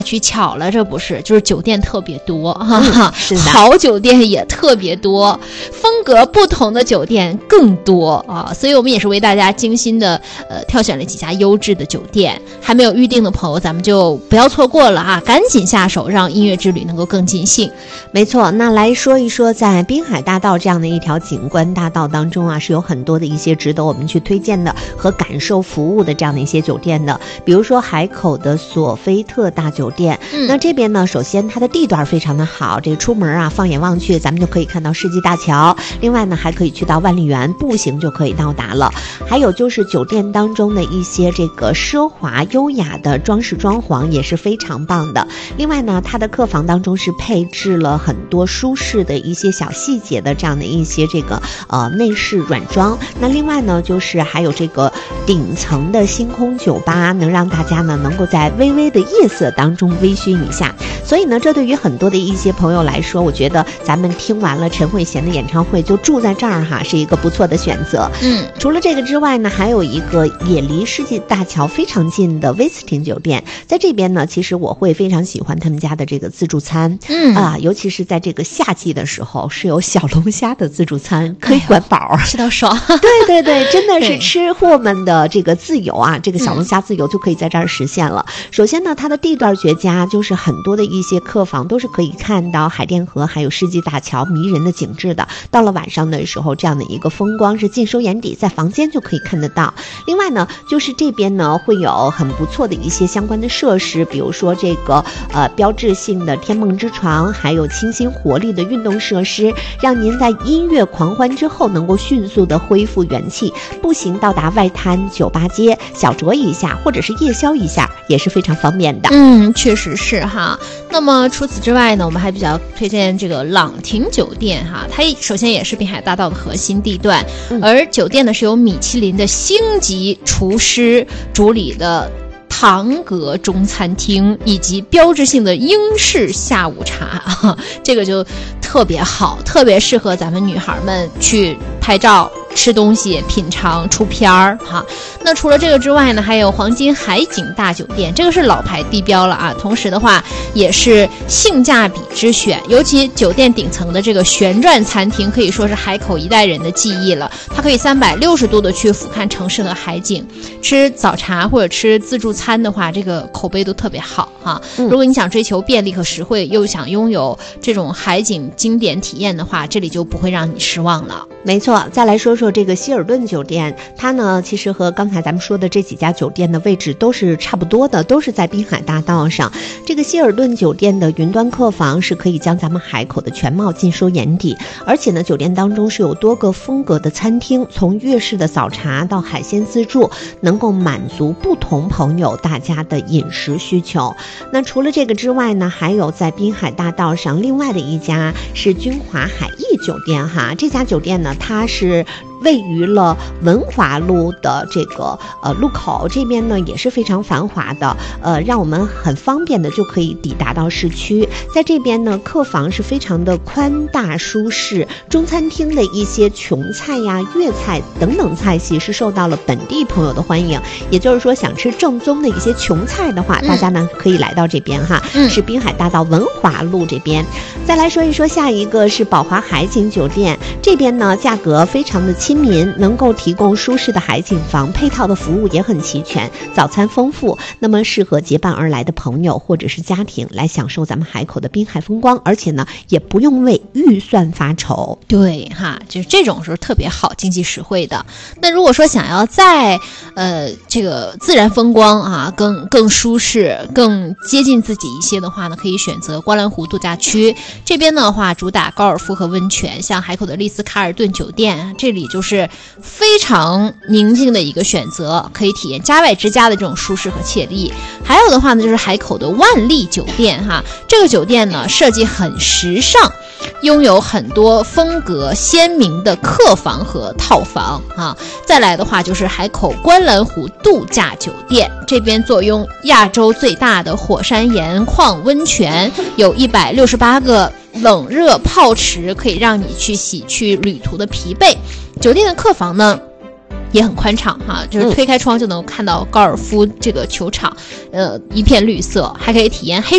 去巧了，这不是就是酒店特别多哈， 是的， 好酒店也特别多，风格不同的酒店更多啊，所以我们也是为大家精心的挑选了几家优质的酒店，还没有预定的朋友咱们就不要错过了啊，赶紧下手，让音乐之旅能够更尽兴。 没错，那来说一说在滨海大道这样的一条景观大道当中啊，是有很多的一些值得我们去推荐的和感受服务的这样的一些酒店的，比如说海口的索菲特大酒店，那这边呢，首先它的地段非常的好，这个出门啊，放眼望去，咱们就可以看到世纪大桥，另外呢，还可以去到万丽园，步行就可以到达了。还有就是酒店当中的一些这个奢华优雅的装饰装潢也是非常棒的。另外呢，它的客房当中是配置了很多舒适的一些小细节的这样的一些这个内饰软装。那另外呢，就是还有这个顶层的星空酒吧，能让大家呢能够在微微的夜色当中微醺一下。所以呢，这对于很多的一些朋友来说，我觉得咱们听完了陈慧娴的演唱会就住在这儿哈，是一个不错的选择。除了这个之外呢，还有一个也离世纪大桥非常近的威斯汀酒店，在这边呢，其实我会非常喜欢他们家的这个自助餐，尤其是在这个夏季的时候，是有小龙虾的自助餐，可以管饱， 吃到爽。 对对对，真的是吃货们的这个自由啊，这个小龙虾自由就可以在这儿实现了。首先呢，它的地段绝佳，就是很多的一些客房都是可以看到海淀河还有世纪大桥迷人的景致的。到了晚上的时候，这样的一个风光是尽收眼底，在房间就可以看得到。另外呢，就是这边呢会有很不错的一些相关的设施，比如说这个标志性的天梦之床，还有清新活力的运动设施，让您在音乐狂欢之后能够迅速的恢复元气，步行到达外滩、酒吧街，小酌一下或者是夜宵一下也是非常方便的。 确实是哈。那么除此之外呢，我们还比较推荐这个朗廷酒店哈，它首先也是滨海大道的核心地段，而酒店呢是由米其林的星级厨师主理的堂格中餐厅以及标志性的英式下午茶，这个就特别好，特别适合咱们女孩们去拍照、吃东西、品尝、出片儿哈。那除了这个之外呢，还有黄金海景大酒店，这个是老牌地标了啊。同时的话，也是性价比之选，尤其酒店顶层的这个旋转餐厅，可以说是海口一代人的记忆了。它可以360度的去俯瞰城市的海景，吃早茶或者吃自助餐的话，这个口碑都特别好哈。如果你想追求便利和实惠，又想拥有这种海景经典体验的话，这里就不会让你失望了。 没错，再来说说这个希尔顿酒店，它呢其实和刚才咱们说的这几家酒店的位置都是差不多的，都是在滨海大道上。这个希尔顿酒店的云端客房是可以将咱们海口的全貌尽收眼底，而且呢酒店当中是有多个风格的餐厅，从粤式的早茶到海鲜自助，能够满足不同朋友大家的饮食需求。那除了这个之外呢，还有在滨海大道上另外的一家是君华海逸酒店哈，这家酒店呢它是位于了文华路的这个路口，这边呢也是非常繁华的，让我们很方便的就可以抵达到市区。在这边呢，客房是非常的宽大舒适，中餐厅的一些琼菜呀、粤菜等等菜系是受到了本地朋友的欢迎。也就是说，想吃正宗的一些琼菜的话，大家呢可以来到这边哈，是滨海大道文华路这边。再来说一说下一个是宝华海景酒店，这边呢价格非常的亲民，能够提供舒适的海景房，配套的服务也很齐全，早餐丰富，那么适合结伴而来的朋友或者是家庭来享受咱们海口的滨海风光，而且呢也不用为预算发愁。 对哈，就是这种时候特别好，经济实惠的。那如果说想要在这个自然风光啊更舒适、更接近自己一些的话呢，可以选择观澜湖度假区。这边的话主打高尔夫和温泉，像海口的丽思卡尔顿酒店，这里就是非常宁静的一个选择，可以体验家外之家的这种舒适和惬意。还有的话呢，就是海口的万丽酒店哈，这个酒店呢设计很时尚，拥有很多风格鲜明的客房和套房啊。再来的话就是海口观澜湖度假酒店，这边坐拥亚洲最大的火山岩矿温泉，有168个冷热泡池，可以让你去洗去旅途的疲惫。酒店的客房呢也很宽敞哈，就是推开窗就能看到高尔夫这个球场，一片绿色，还可以体验黑